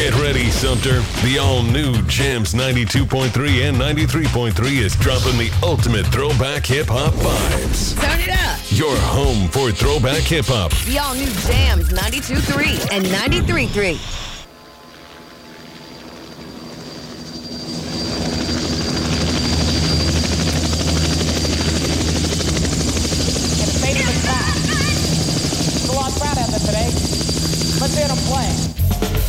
Get ready, Sumter. The all-new Jams 92.3 and 93.3 is dropping the ultimate throwback hip-hop vibes. Turn it up. Your home for throwback hip-hop. The all-new Jams 92.3 and 93.3.